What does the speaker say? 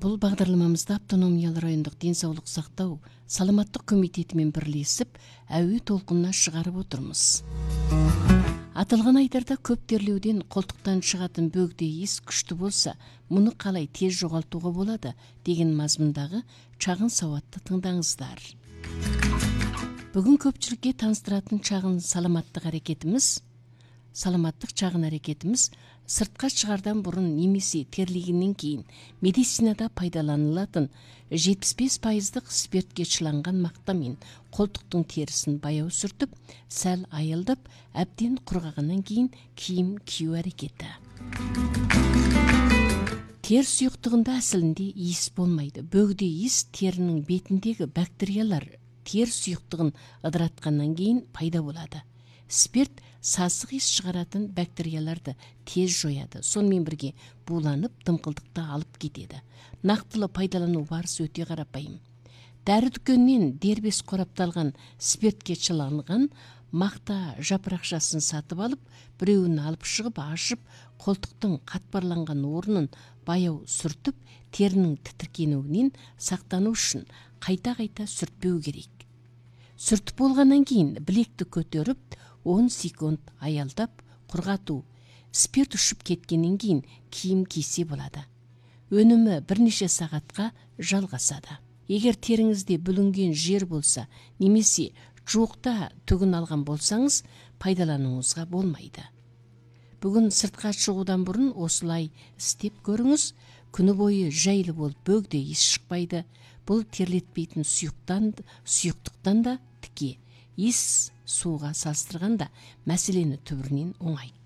Бұл бағдарламамызда автономиялы райондық денсаулық сақтау саламаттық комитетімен бірлесіп, әуе толқынына шығарып отырмыз. Аталған айдарда көп терлеуден қолтықтан шығатын бөгде иіс күшті болса, мұны қалай тез жоғалтуға болады деген мазмұндағы шағын сауатты тыңдаңыздар. Бүгін көпшілікке таныстыратын шағын саламаттық шағын әрекетіміз сыртқа шығардан бұрын немесе терлегеннен кейін медицинада пайдаланылатын 75%-ық спиртке шыланған мақтамен қолтықтың терісін баяу сүртіп, сәл айылдап, әбден құрғағаннан кейін киім кию әрекеті. Тер сұйықтығында әсілінде иіс болмайды. Бөгде иіс терінің бетіндегі бактериялар тер сұйықтығын ыдыратқаннан кейін пайда болады. Спирт сасық иіс шығаратын бактерияларды тез жояды. Сонымен бірге буланып, дымқылдықты алып кетеді. Нақтылы пайдалану барысы өте қарапайым. Дәрі дүкеннен дербес қорапталған спиртке шыланған мақта жапырақшасын сатып алып, біреуін алып шығып, ашып, қолтықтың қатпарланған орнын баяу сүртіп, терінің тітіркенуінен сақтану үшін қайта-қайта сүртпеу керек. Сүртіп болғаннан кейін білекті көтеріп, 10 секунд аялдап, құрғату. Спирт ұшып кеткеннен кейін киім кисе болады. Өнімі бірнеше сағатқа жалғасады. Егер теріңізде бүлінген жер болса, немесе жуықта түгін алған болсаңыз, пайдалануыңызға болмайды. Бүгін сыртқа шығудан бұрын осылай істеп көріңіз. Күні бойы жайлы болып бөгде иіс шықпайды. Бұл терлетпейтін сұйықтықтан да тіке. Иіс суға салыстырғанда мәселені түбірінен оңайды.